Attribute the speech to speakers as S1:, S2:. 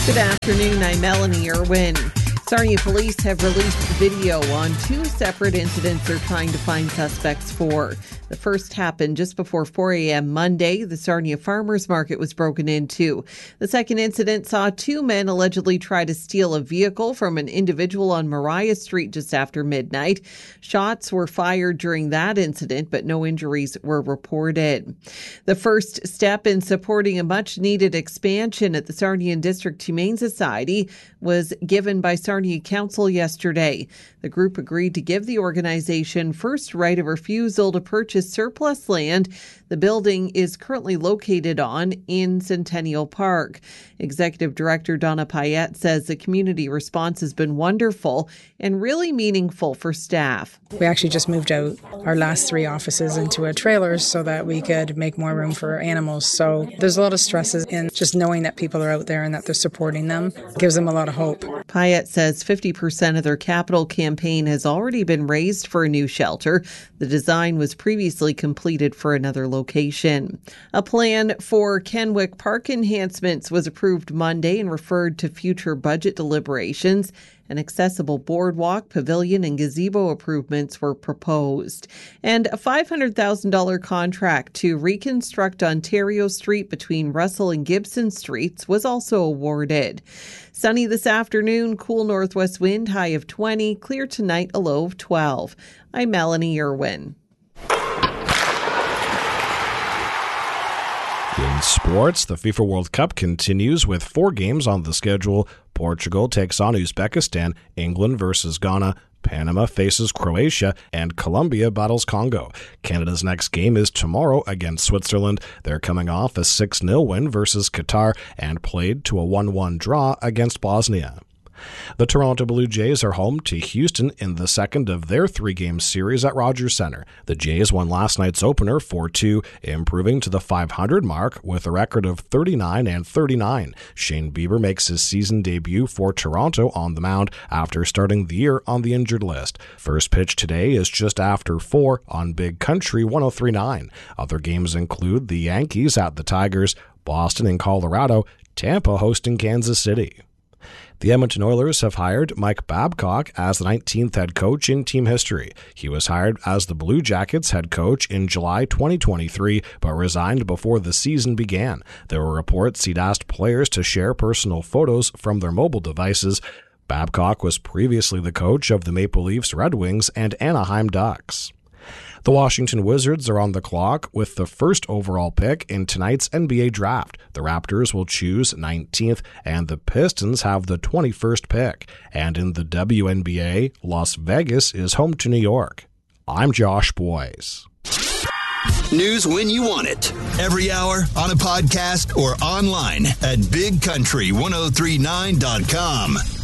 S1: Good afternoon, I'm Melanie Irwin. Sarnia police have released video on two separate incidents they're trying to find suspects for. The first happened just before 4 a.m. Monday. The Sarnia Farmers Market was broken into. The second incident saw two men allegedly try to steal a vehicle from an individual on Mariah Street just after midnight. Shots were fired during that incident, but no injuries were reported. The first step in supporting a much-needed expansion at the Sarnia District Humane Society was given by Sarnia Council yesterday. The group agreed to give the organization first right of refusal to purchase surplus land the building is currently located on in Centennial Park. Executive Director Donna Payette says the community response has been wonderful and really meaningful for staff.
S2: We actually just moved out our last 3 offices into a trailer so that we could make more room for animals. So there's a lot of stresses in just knowing that people are out there and that they're supporting them. It gives them a lot of hope.
S1: Payette says 50% of their capital campaign has already been raised for a new shelter. The design was previously completed for another location. A plan for Kenwick Park enhancements was approved Monday and referred to future budget deliberations. An accessible boardwalk, pavilion, and gazebo improvements were proposed. And a $500,000 contract to reconstruct Ontario Street between Russell and Gibson Streets was also awarded. Sunny this afternoon, cool northwest wind, high of 20, clear tonight, a low of 12. I'm Melanie Irwin.
S3: In sports, the FIFA World Cup continues with 4 games on the schedule. Portugal takes on Uzbekistan, England versus Ghana, Panama faces Croatia, and Colombia battles Congo. Canada's next game is tomorrow against Switzerland. They're coming off a 6-0 win versus Qatar and played to a 1-1 draw against Bosnia. The Toronto Blue Jays are home to Houston in the second of their 3-game series at Rogers Centre. The Jays won last night's opener 4-2, improving to the 500 mark with a record of 39-39. Shane Bieber makes his season debut for Toronto on the mound after starting the year on the injured list. First pitch today is just after 4 on Big Country 103.9. Other games include the Yankees at the Tigers, Boston and Colorado, Tampa hosting Kansas City. The Edmonton Oilers have hired Mike Babcock as the 19th head coach in team history. He was hired as the Blue Jackets head coach in July 2023, but resigned before the season began. There were reports he'd asked players to share personal photos from their mobile devices. Babcock was previously the coach of the Maple Leafs, Red Wings, and Anaheim Ducks. The Washington Wizards are on the clock with the first overall pick in tonight's NBA draft. The Raptors will choose 19th, and the Pistons have the 21st pick. And in the WNBA, Las Vegas is home to New York. I'm Josh Boyes.
S4: News when you want it. Every hour, on a podcast, or online at BigCountry1039.com.